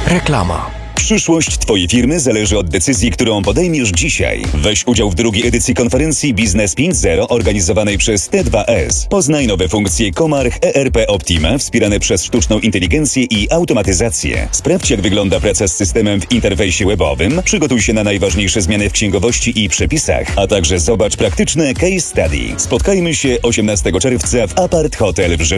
Reklama. Przyszłość Twojej firmy zależy od decyzji, którą podejmiesz dzisiaj. Weź udział w drugiej edycji konferencji Biznes 5.0 organizowanej przez T2S. Poznaj nowe funkcje Comarch ERP Optima wspierane przez sztuczną inteligencję i automatyzację. Sprawdź, jak wygląda praca z systemem w interfejsie webowym. Przygotuj się na najważniejsze zmiany w księgowości i przepisach, a także zobacz praktyczne case study. Spotkajmy się 18 czerwca w Apart Hotel w Rzeszowie.